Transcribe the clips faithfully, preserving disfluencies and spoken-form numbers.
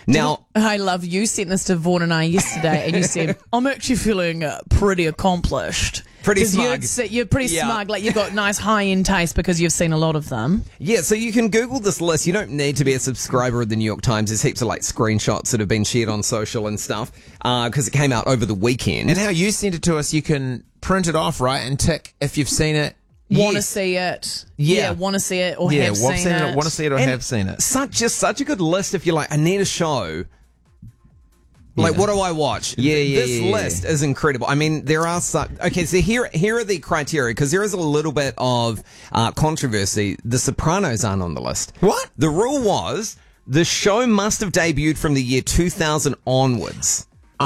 Now, I love you sent this to Vaughan and I yesterday, and you said, I'm actually feeling uh, pretty accomplished. Pretty 'Cause smug. You're, you're pretty Yeah. smug, like you've got nice high-end taste because you've seen a lot of them. yeah, so you can Google this list. You don't need to be a subscriber of the New York Times. There's heaps of like screenshots that have been shared on social and stuff because it came out over the weekend. And how you sent it to us, you can print it off, right, and tick if you've seen it. Want to Yes. see it. Yeah. want to see it or Yeah, have want seen seen it. it, want to see it, or And have seen it. Such just such a good list if you're like, I need a show. Like, Yeah. what do I watch? Yeah, yeah, This yeah, yeah. list is incredible. I mean, there are some. Okay, so here, here are the criteria because there is a little bit of uh, controversy. The Sopranos aren't on the list. What? The rule was the show must have debuted from the year two thousand onwards.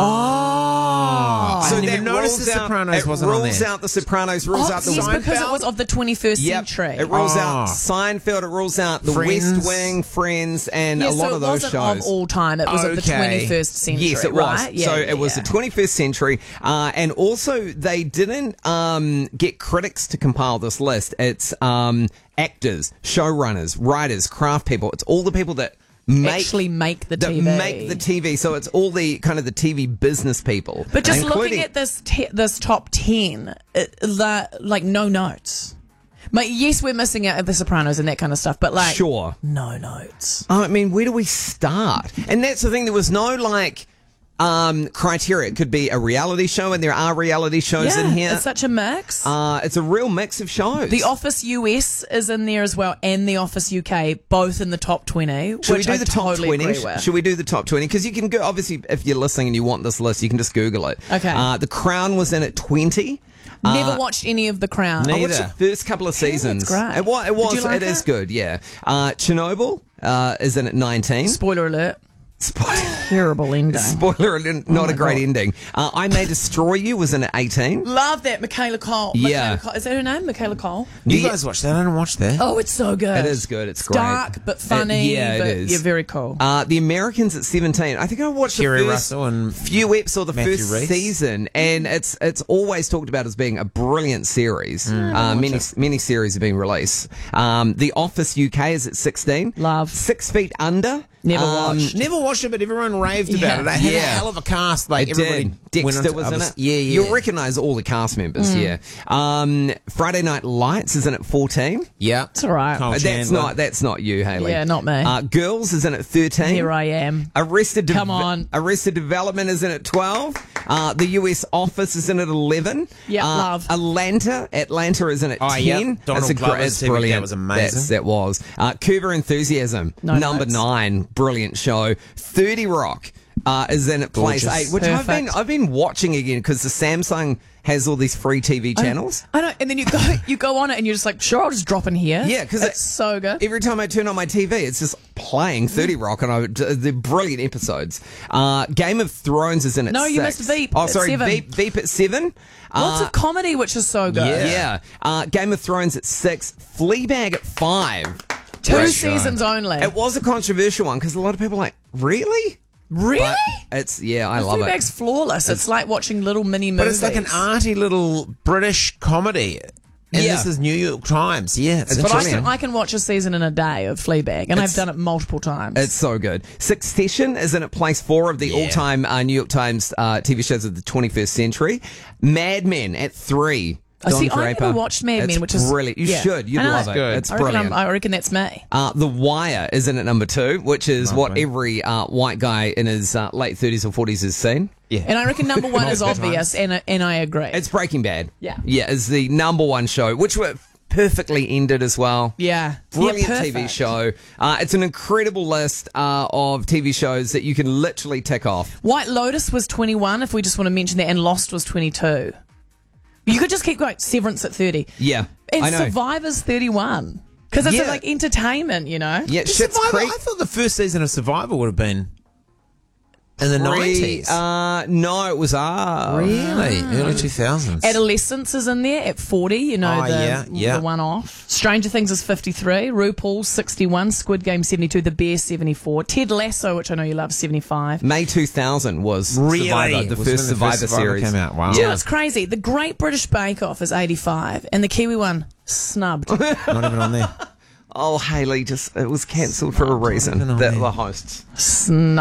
Oh, I didn't that even notice rules The out- Sopranos it wasn't on rules there. out the Sopranos. Rules Oh, out the yes, because it Seinfeld? was of the twenty-first Yep. century. It rules out Oh. Seinfeld. It rules out the Friends. West Wing, Friends, and yeah, a lot so of those it wasn't shows. of all time. It was of the Okay. twenty-first century. Yes, it was. Right? Yeah, so yeah, it was yeah. the twenty-first century, uh, and also they didn't um, get critics to compile this list. It's um, actors, showrunners, writers, craft people. It's all the people that make Actually make the that T V. make the T V. So it's all the kind of the T V business people. But just including- looking at this te- this top ten, it, the, like no notes. Like, yes, we're missing out at The Sopranos and that kind of stuff, but like Sure. no notes. I mean, where do we start? And that's the thing. There was no like um, criteria. It could be a reality show, and there are reality shows Yeah, in here. it's such a mix. uh, it's a real mix of shows. The Office U S is in there as well, and The Office U K, both in the top twenty. Should we which do I the top totally twenty? agree with. Should we do the top twenty? Because you can go, obviously, if you're listening and you want this list, you can just Google it. Okay. Uh, the Crown was in at twenty. Never Uh, watched any of The Crown. Neither. I watched the first couple of seasons. great. It was, it, Did was, you like it is it? good, yeah. Uh, Chernobyl uh, is in at nineteen. Spoiler alert. Spoiler, Terrible ending. spoiler alert, not Oh my a great God. ending. Uh, I May Destroy You was in at eighteen. Love that, Michaela Cole. Yeah. Michaela Cole. Is that her name, Michaela Cole? You Yeah. guys watched that? I didn't watch that. Oh, it's so good. It is good, it's It's great. dark but funny. It- yeah, it but is. Yeah, very cool. Uh, the Americans at seventeen. I think I watched Kerry the first Russell and few episodes of the Matthew first Rhys. season, and it's it's always talked about as being a brilliant series. Mm. Uh, many many series have been released. Um, the Office U K is at sixteen. Love. Six Feet Under. Never um, watched. Never watched it, but everyone raved Yeah. about it. They had Yeah. a hell of a cast. Like It everybody did. went Dexter on to was in others. it. Yeah, yeah. You'll recognise all the cast members. Yeah. Um, Friday Night Lights is in at fourteen. Yeah, It's all right. Kyle Uh, that's Chandler. not that's not you, Hayley. Yeah, not me. Uh, Girls is in at thirteen. Here I am. Arrested Deve- Come on. Arrested Development is in at twelve. Uh, the U S Office is in at eleven. Yeah, uh, love. Atlanta. Atlanta is in at Oh, ten. yep. That's Donald a gr- Glover's it's T V, that brilliant. was amazing. That's, that was. Uh, Curb Your Enthusiasm, No number notes. nine. Brilliant show. thirty Rock uh, is in at place Gorgeous. eight, which I've been Perfect. I've been watching again because the Samsung has all these free T V channels. I know, and then you go you go on it and you're just like, sure, I'll just drop in here. Yeah, 'cause it's it- so good. Every time I turn on my T V, it's just playing thirty Rock, and I, they're brilliant episodes. Uh, Game of Thrones is in at No, you six. missed Veep Oh, at sorry, seven. Veep, Veep at seven. Lots Uh, of comedy, which is so good. Yeah. yeah. Uh, Game of Thrones at six. Fleabag at five. Two Great show. seasons only. It was a controversial one because a lot of people are like, really? really? But it's yeah, I love Fleabag's it. flawless. It's like watching little mini movies. But it's like an arty little British comedy. And Yeah. this is New York Times. Yeah, it's, It's But I interesting. can, I can watch a season in a day of Fleabag, and I've done it multiple times. It's so good. Succession is in at place four of the Yeah. all-time uh, New York Times uh, T V shows of the twenty-first century. Mad Men at three. I Don see. I Draper. never watched Mad Men, It's which is brilliant. You yeah. should. You'd I know. love it. Good. It's I reckon, brilliant. I'm, I reckon that's me. Uh, the Wire is in at number two, which is what Lovely. every uh, white guy in his uh, late thirties or forties has seen. yeah. And I reckon number one is Multiple obvious, and and I agree. It's Breaking Bad. Yeah. Yeah, is the number one show, which were perfectly ended as well. yeah, Brilliant yeah, T V perfect. show. Uh, it's an incredible list uh, of T V shows that you can literally tick off. White Lotus was twenty-one, if we just want to mention that, and Lost was twenty-two. You could just keep going. Severance at thirty. Yeah, And I know. Survivor's thirty-one. Because it's Yeah. like entertainment, you know? Yeah, Schitt's Survivor, Creek. I thought the first season of Survivor would have been in the Pre- nineties. Uh, no, it was uh, really? Early two thousands. Adolescence is in there at forty, you know, Oh, the, yeah, yeah. the one off. Stranger Things is fifty-three. RuPaul sixty-one. Squid Game seventy-two. The Bear seventy-four. Ted Lasso, which I know you love, seventy-five. May two thousand was Really? Survivor, the Was when first the Survivor first Survivor series came out. Wow. Do you know Yeah. what's crazy? The Great British Bake Off is eighty-five, and the Kiwi one, snubbed. Not even on there. Oh, Hayley, just it was cancelled for a reason. even on The, there. the hosts. Snubbed.